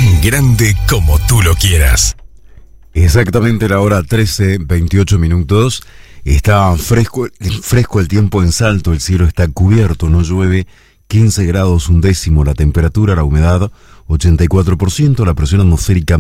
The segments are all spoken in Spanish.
tan grande como tú lo quieras. Exactamente la hora 13:28 minutos. Está fresco el tiempo en Salto, el cielo está cubierto, no llueve, 15 grados 1 la temperatura, la humedad 84%, la presión atmosférica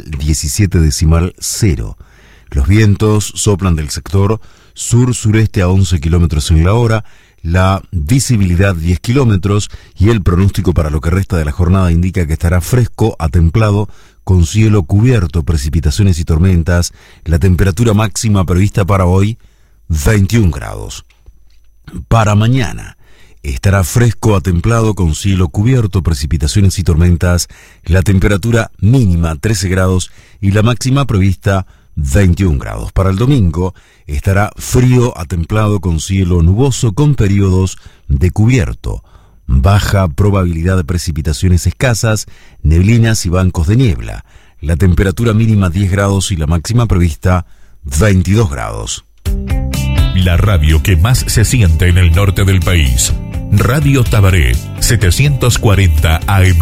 1017.0. Los vientos soplan del sector sur-sureste a 11 kilómetros en la hora, la visibilidad 10 kilómetros y el pronóstico para lo que resta de la jornada indica que estará fresco a templado con cielo cubierto, precipitaciones y tormentas. La temperatura máxima prevista para hoy 21 grados. Para mañana estará fresco a templado con cielo cubierto, precipitaciones y tormentas. La temperatura mínima 13 grados y la máxima prevista 21 grados. Para el domingo estará frío a templado con cielo nuboso con periodos de cubierto. Baja probabilidad de precipitaciones escasas, neblinas y bancos de niebla. La temperatura mínima 10 grados y la máxima prevista 22 grados. La radio que más se siente en el norte del país. Radio Tabaré, 740 AM.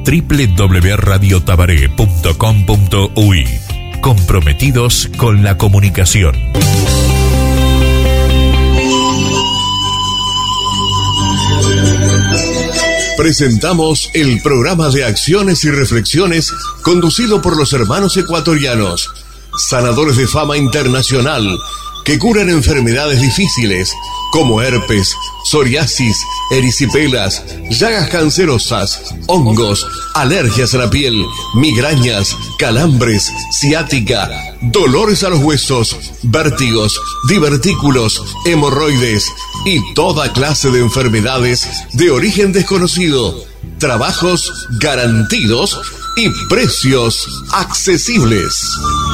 www.radiotabaré.com.uy. Comprometidos con la comunicación. Presentamos el programa de acciones y reflexiones conducido por los hermanos ecuatorianos, sanadores de fama internacional, que curan enfermedades difíciles como herpes, psoriasis, erisipelas, llagas cancerosas, hongos, alergias a la piel, migrañas, calambres, ciática, dolores a los huesos, vértigos, divertículos, hemorroides y toda clase de enfermedades de origen desconocido. Trabajos garantidos y precios accesibles.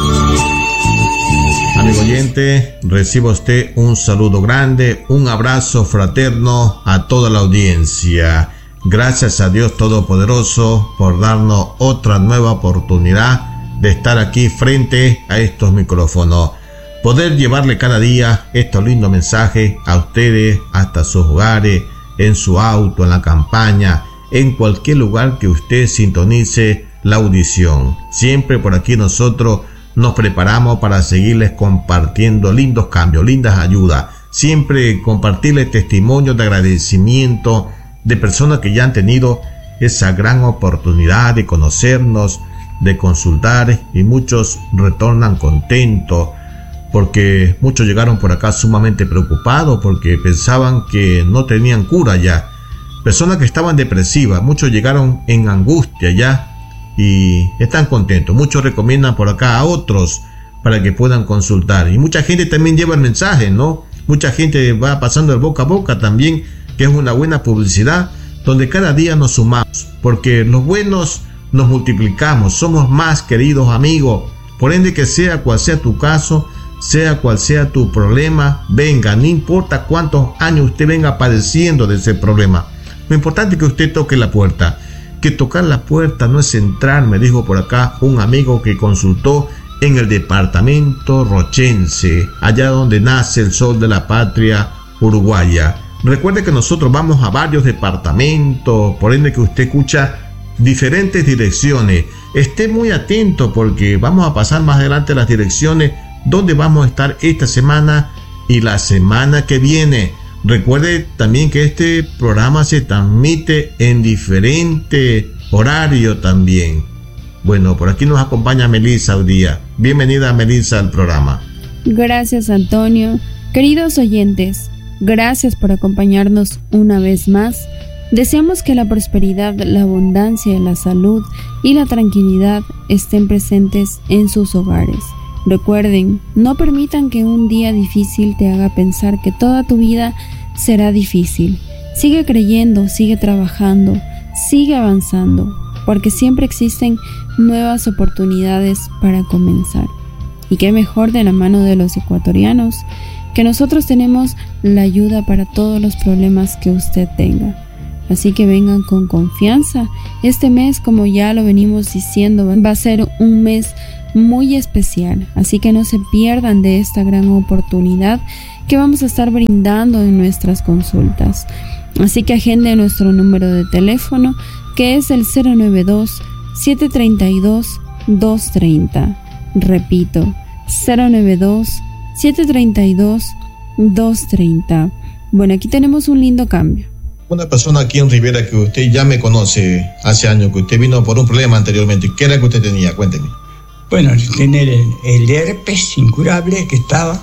Amigo oyente, reciba usted un saludo grande, un abrazo fraterno a toda la audiencia. Gracias a Dios Todopoderoso por darnos otra nueva oportunidad de estar aquí frente a estos micrófonos. Poder llevarle cada día estos lindos mensajes a ustedes, hasta sus hogares, en su auto, en la campaña, en cualquier lugar que usted sintonice la audición. Siempre por aquí nosotros nos preparamos para seguirles compartiendo lindos cambios, lindas ayudas. Siempre compartirles testimonios de agradecimiento de personas que ya han tenido esa gran oportunidad de conocernos, de consultar, y muchos retornan contentos porque muchos llegaron por acá sumamente preocupados porque pensaban que no tenían cura ya. Personas que estaban depresivas, muchos llegaron en angustia ya y están contentos. Muchos recomiendan por acá a otros para que puedan consultar. Y mucha gente también lleva el mensaje, ¿no? Mucha gente va pasando el boca a boca también, que es una buena publicidad, donde cada día nos sumamos, porque los buenos nos multiplicamos, somos más, queridos amigos. Por ende, que sea cual sea tu caso, sea cual sea tu problema, venga, no importa cuántos años usted venga padeciendo de ese problema. Lo importante es que usted toque la puerta. Que tocar la puerta no es entrar, me dijo por acá un amigo que consultó en el departamento rochense, allá donde nace el sol de la patria uruguaya. Recuerde que nosotros vamos a varios departamentos, por ende que usted escucha diferentes direcciones. Esté muy atento porque vamos a pasar más adelante las direcciones donde vamos a estar esta semana y la semana que viene. Recuerde también que este programa se transmite en diferente horario también. Bueno, por aquí nos acompaña Melissa hoy día. Bienvenida, Melissa, al programa. Gracias, Antonio. Queridos oyentes, gracias por acompañarnos una vez más. Deseamos que la prosperidad, la abundancia, la salud y la tranquilidad estén presentes en sus hogares. Recuerden, no permitan que un día difícil te haga pensar que toda tu vida será difícil. Sigue creyendo, sigue trabajando, sigue avanzando, porque siempre existen nuevas oportunidades para comenzar. Y qué mejor de la mano de los ecuatorianos, que nosotros tenemos la ayuda para todos los problemas que usted tenga. Así que vengan con confianza. Este mes, como ya lo venimos diciendo, va a ser un mes muy especial, así que no se pierdan de esta gran oportunidad que vamos a estar brindando en nuestras consultas. Así que agende nuestro número de teléfono, que es el 092-732-230. Repito, 092-732-230. Bueno, aquí tenemos un lindo cambio. Una persona aquí en Rivera que usted ya me conoce hace años, que usted vino por un problema anteriormente. ¿Qué era que usted tenía? Cuénteme. Bueno, tener el herpes incurable que estaba,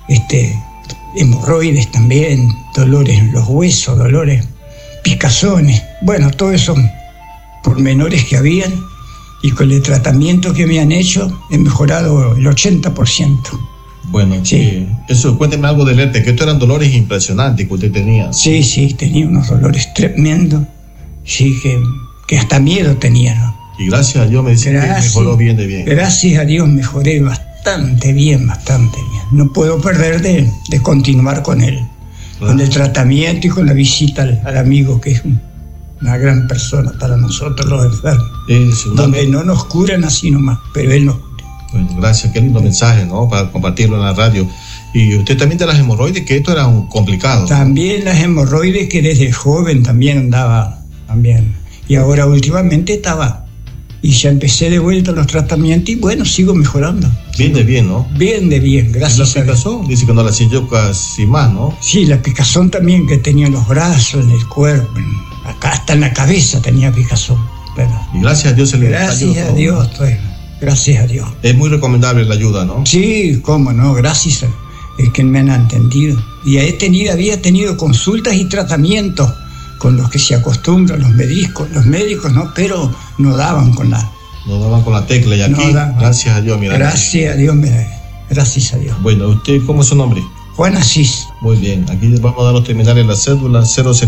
hemorroides también, dolores en los huesos, dolores, picazones, bueno, todos esos pormenores que habían, y con el tratamiento que me han hecho he mejorado el 80%. Bueno, sí. Eso, cuénteme algo del herpes, que estos eran dolores impresionantes que usted tenía. Sí, tenía unos dolores tremendos, sí, que hasta miedo tenía, ¿no? Y gracias a Dios me dice que mejoró bien de bien. Gracias a Dios mejoré bastante bien. No puedo perder de continuar con él, con el tratamiento y con la visita al amigo, que es una gran persona para nosotros los enfermos. Donde no nos curan así nomás, pero él nos cura. Bueno, gracias, qué lindo mensaje, ¿no? Para compartirlo en la radio. Y usted también de las hemorroides, que esto era complicado. También las hemorroides, que desde joven también andaba, y ahora últimamente estaba. Y ya empecé de vuelta los tratamientos y bueno, sigo mejorando. Bien de bien, ¿no? Bien de bien, gracias. ¿La picazón? Dice que no la sintió casi más, ¿no? Sí, la picazón también que tenía en los brazos, en el cuerpo, acá hasta en la cabeza tenía picazón. ¿Verdad? Y gracias a Dios se le Gracias a Dios, gracias a Dios. Es muy recomendable la ayuda, ¿no? Sí, cómo no, gracias. Es que me han entendido. Y había tenido consultas y tratamientos con los que se acostumbran los médicos, ¿no? Pero no daban con la tecla, y aquí, gracias a Dios, mira. Gracias a Dios. Bueno, ¿usted cómo es su nombre? Juan Asís. Muy bien, aquí vamos a dar los terminales en la cédula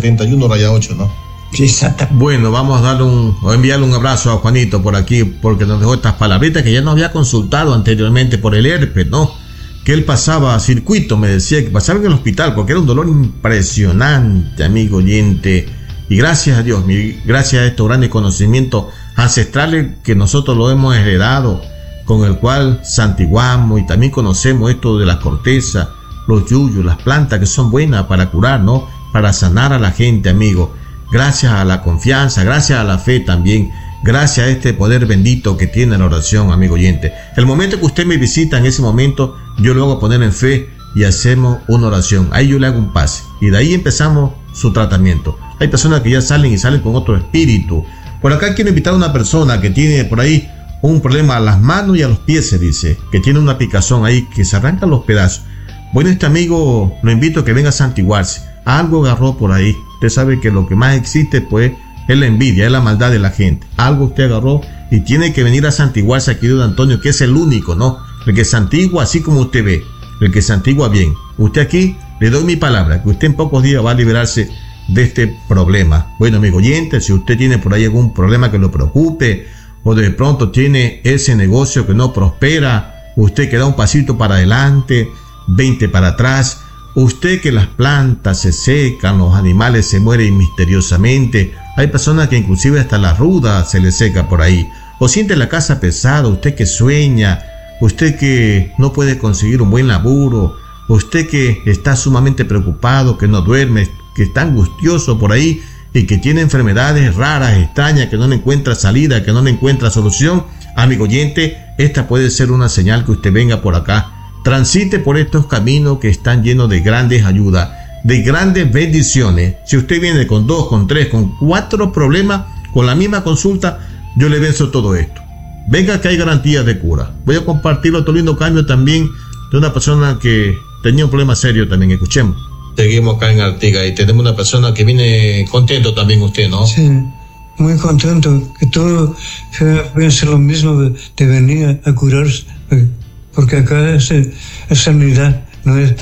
071-8, ¿no? Sí, exacto. Bueno, vamos a enviarle un abrazo a Juanito por aquí, porque nos dejó estas palabritas que ya nos había consultado anteriormente por el herpes, ¿no? Que él pasaba a circuito, me decía que pasaba en el hospital porque era un dolor impresionante, amigo oyente. Y gracias a Dios, gracias a estos grandes conocimientos ancestrales que nosotros lo hemos heredado, con el cual santiguamos y también conocemos esto de las cortezas, los yuyos, las plantas que son buenas para curar, ¿no? Para sanar a la gente, amigo. Gracias a la confianza, gracias a la fe también. Gracias a este poder bendito que tiene la oración, amigo oyente. El momento que usted me visita, en ese momento, yo lo hago poner en fe y hacemos una oración. Ahí yo le hago un pase. Y de ahí empezamos su tratamiento. Hay personas que ya salen con otro espíritu. Por acá quiero invitar a una persona que tiene por ahí un problema a las manos y a los pies, se dice. Que tiene una picazón ahí, que se arrancan los pedazos. Bueno, este amigo lo invito a que venga a santiguarse. Algo agarró por ahí. Usted sabe que lo que más existe, pues, es la envidia, es la maldad de la gente. Algo usted agarró y tiene que venir a santiguarse aquí, don Antonio, que es el único, ¿no? El que santigua así como usted ve, el que santigua bien. Usted aquí, le doy mi palabra, que usted en pocos días va a liberarse de este problema. Bueno, amigo oyente, si usted tiene por ahí algún problema que lo preocupe, o de pronto tiene ese negocio que no prospera, usted que da un pasito para adelante, 20 para atrás, usted que las plantas se secan, los animales se mueren misteriosamente, hay personas que inclusive hasta la ruda se le seca por ahí, o siente la casa pesada, usted que sueña, usted que no puede conseguir un buen laburo, usted que está sumamente preocupado, que no duerme, que está angustioso por ahí y que tiene enfermedades raras, extrañas, que no le encuentra salida, que no le encuentra solución, amigo oyente, esta puede ser una señal que usted venga por acá. Transite por estos caminos que están llenos de grandes ayudas, de grandes bendiciones. Si usted viene con 2, con 3, con 4 problemas, con la misma consulta, yo le venzo todo esto. Venga que hay garantías de cura. Voy a compartir otro lindo cambio también de una persona que tenía un problema serio también. Escuchemos. Seguimos acá en Artigas y tenemos una persona que viene contento también usted, ¿no? Sí, muy contento. Que todo piensa lo mismo de venir a curarse. Porque acá es sanidad, no es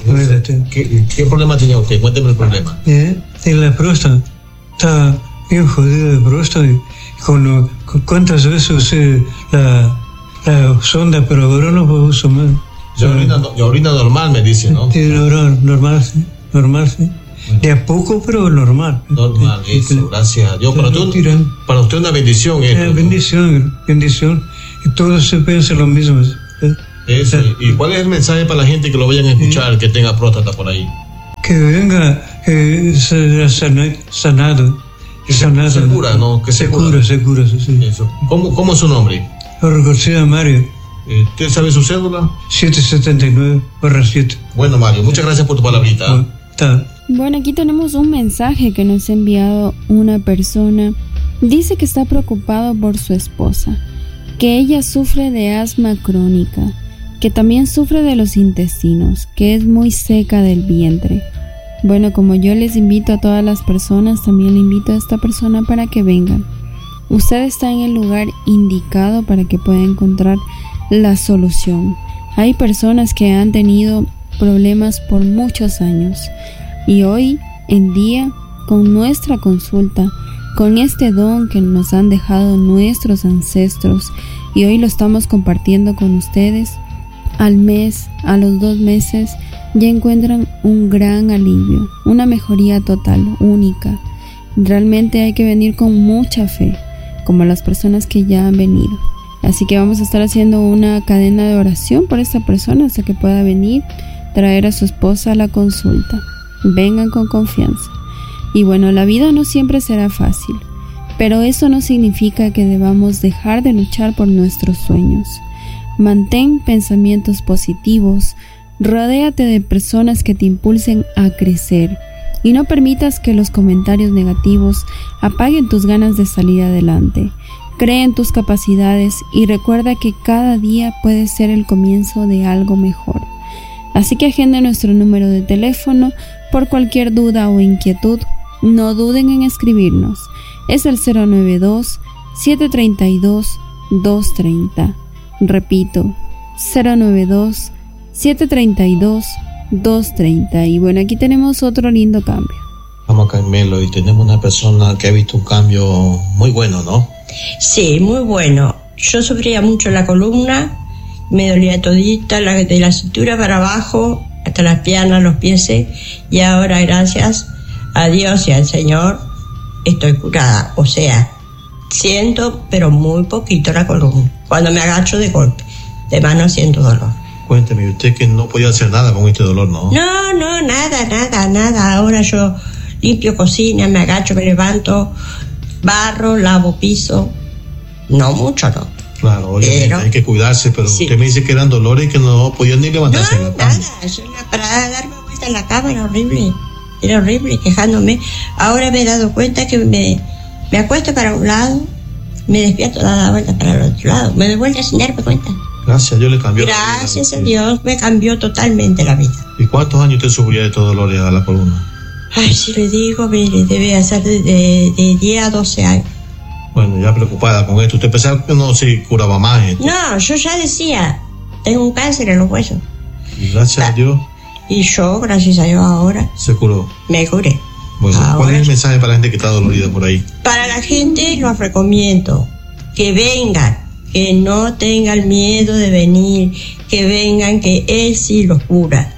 ¿Qué problema tenía usted? Cuénteme el problema. En la próstata, está bien jodida de próstata. Y ¿cuántas veces usé la sonda? Pero ahora no puedo usar más. Ya orina normal, me dice, ¿no? Sí, normal, sí. De a poco, pero normal. Normal, eso, gracias a Dios. Para usted una bendición esto. Bendición. Y todos se piensan lo mismo. Eso. ¿Y cuál es el mensaje para la gente que lo vayan a escuchar, que tenga próstata por ahí? Que venga, será sanado. sanada. Se cura, ¿no? Que se cura, sí. Eso. ¿Cómo es su nombre? Jorge García Mario. ¿Usted sabe su cédula? 779/7. Bueno, Mario, muchas gracias por tu palabrita. Bueno, aquí tenemos un mensaje que nos ha enviado una persona. Dice que está preocupado por su esposa, que ella sufre de asma crónica, que también sufre de los intestinos, que es muy seca del vientre. Bueno, como yo les invito a todas las personas, también le invito a esta persona para que vengan. Usted está en el lugar indicado para que pueda encontrar la solución. Hay personas que han tenido problemas por muchos años y hoy en día, con nuestra consulta, con este don que nos han dejado nuestros ancestros y hoy lo estamos compartiendo con ustedes, al mes, a los 2 meses, ya encuentran un gran alivio, una mejoría total, única. Realmente hay que venir con mucha fe, como las personas que ya han venido. Así que vamos a estar haciendo una cadena de oración por esta persona hasta que pueda venir, traer a su esposa a la consulta. Vengan con confianza. Y bueno, la vida no siempre será fácil, pero eso no significa que debamos dejar de luchar por nuestros sueños. Mantén pensamientos positivos, rodéate de personas que te impulsen a crecer y no permitas que los comentarios negativos apaguen tus ganas de salir adelante. Cree en tus capacidades y recuerda que cada día puede ser el comienzo de algo mejor. Así que agenda nuestro número de teléfono por cualquier duda o inquietud. No duden en escribirnos. Es el 092-732-230. Repito, 092-732-230. Y bueno, aquí tenemos otro lindo cambio. Vamos acá en Melo y tenemos una persona que ha visto un cambio muy bueno, ¿no? Sí, muy bueno. Yo sufría mucho la columna, me dolía todita, de la cintura para abajo, hasta las piernas, los pies, y ahora gracias a Dios y al Señor estoy curada. O sea, siento, pero muy poquito la columna. Cuando me agacho de golpe, de mano siento dolor. Cuénteme, usted que no podía hacer nada con este dolor, ¿no? No, nada. Ahora yo limpio cocina, me agacho, me levanto, barro, lavo piso. No mucho, no. Claro, obviamente hay que cuidarse, pero sí. Usted me dice que eran dolores y que no podía ni levantarse en la cama. Para darme vuelta en la cama era horrible, quejándome. Ahora me he dado cuenta que me acuesto para un lado, me despierto, da la vuelta para el otro lado, me doy vuelta sin darme cuenta. Gracias a Dios le cambió la vida. Gracias a Dios me cambió totalmente la vida. ¿Y cuántos años usted sufría de estos dolores a la columna? Ay, si le digo, mire, debe hacer de 10 a 12 años. Bueno, ya preocupada con esto. ¿Usted pensaba que no se curaba más esto? No, yo ya decía, tengo un cáncer en los huesos. Y gracias a Dios. Y yo, gracias a Dios, ahora se curó. Me curé. Bueno, ahora, ¿cuál es el mensaje para la gente que está dolorida por ahí? Para la gente los recomiendo que vengan, que no tengan miedo de venir, que vengan, que Él sí los cura.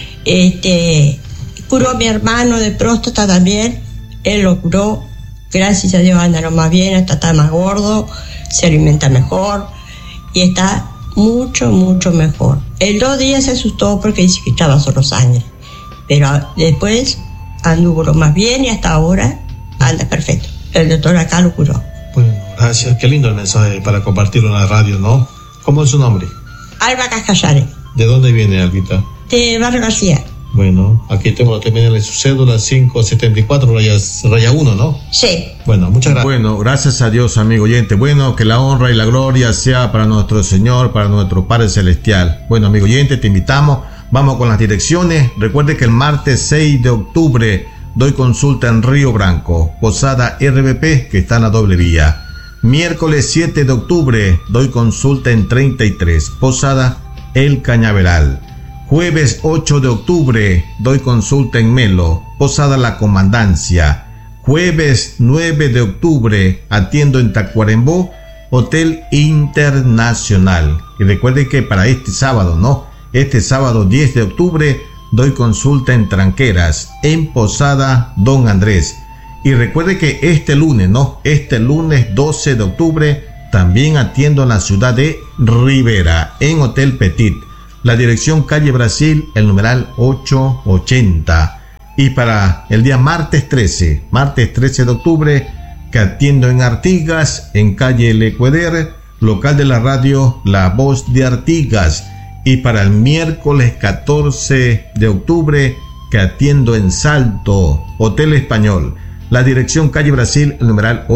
Curó a mi hermano de próstata también, Él lo curó. Gracias a Dios anda lo más bien, hasta está más gordo, se alimenta mejor y está mucho mejor. En 2 días se asustó porque dice que estaba solo sangre, pero después anduvo lo más bien y hasta ahora anda perfecto. El doctor acá lo curó. Bueno, gracias. Qué lindo el mensaje para compartirlo en la radio, ¿no? ¿Cómo es su nombre? Alba Cascallare. ¿De dónde viene, Albita? De Barrio García. Bueno, aquí tengo terminal de su cédula 574 raya 1, ¿no? Sí. Bueno, muchas gracias. Bueno, gracias a Dios, amigo oyente. Bueno, que la honra y la gloria sea para nuestro Señor, para nuestro Padre Celestial. Bueno, amigo oyente, te invitamos. Vamos con las direcciones. Recuerde que el martes 6 de octubre doy consulta en Río Branco, Posada RBP, que está en la doble vía. Miércoles 7 de octubre doy consulta en 33, Posada El Cañaveral. Jueves 8 de octubre doy consulta en Melo, Posada La Comandancia. Jueves 9 de octubre atiendo en Tacuarembó, Hotel Internacional. Y recuerde que para este sábado, ¿no? Este sábado 10 de octubre doy consulta en Tranqueras, en Posada Don Andrés. Y recuerde que este lunes, ¿no? Este lunes 12 de octubre también atiendo en la ciudad de Rivera, en Hotel Petit. La dirección calle Brasil, el numeral 880. Y para el día martes 13 de octubre, que atiendo en Artigas, en calle El Ecueder, local de la radio La Voz de Artigas. Y para el miércoles 14 de octubre, que atiendo en Salto, Hotel Español, la dirección calle Brasil, el numeral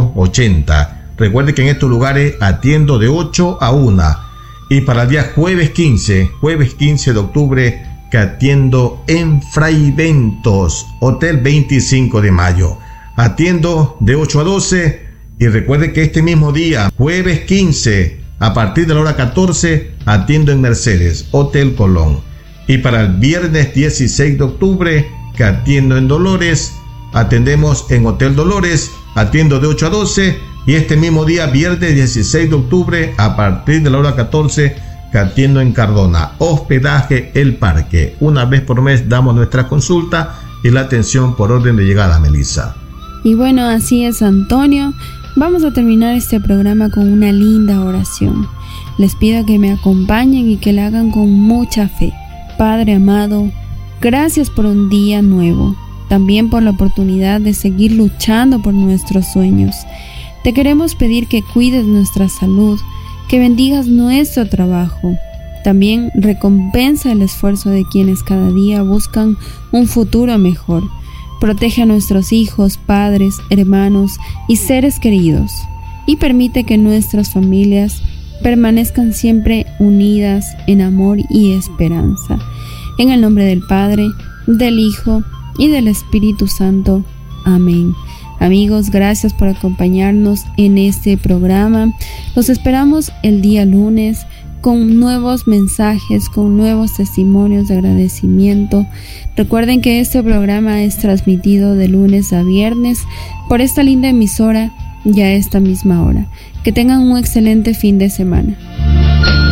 880. Recuerde que en estos lugares atiendo de 8 a 1. Y para el día jueves 15 de octubre, que atiendo en Fraiventos, Hotel 25 de Mayo. Atiendo de 8 a 12. Y recuerde que este mismo día, jueves 15, a partir de la hora 14, atiendo en Mercedes, Hotel Colón. Y para el viernes 16 de octubre, que atiendo en Dolores, atendemos en Hotel Dolores, atiendo de 8 a 12. Y este mismo día, viernes 16 de octubre, a partir de la hora 14, que atiendo en Cardona, hospedaje El Parque. Una vez por mes damos nuestra consulta y la atención por orden de llegada, Melissa. Y bueno, así es, Antonio. Vamos a terminar este programa con una linda oración. Les pido que me acompañen y que la hagan con mucha fe. Padre amado, gracias por un día nuevo, también por la oportunidad de seguir luchando por nuestros sueños. Te queremos pedir que cuides nuestra salud, que bendigas nuestro trabajo. También recompensa el esfuerzo de quienes cada día buscan un futuro mejor. Protege a nuestros hijos, padres, hermanos y seres queridos, y permite que nuestras familias permanezcan siempre unidas en amor y esperanza. En el nombre del Padre, del Hijo y del Espíritu Santo. Amén. Amigos, gracias por acompañarnos en este programa. Los esperamos el día lunes con nuevos mensajes, con nuevos testimonios de agradecimiento. Recuerden que este programa es transmitido de lunes a viernes por esta linda emisora y a esta misma hora. Que tengan un excelente fin de semana.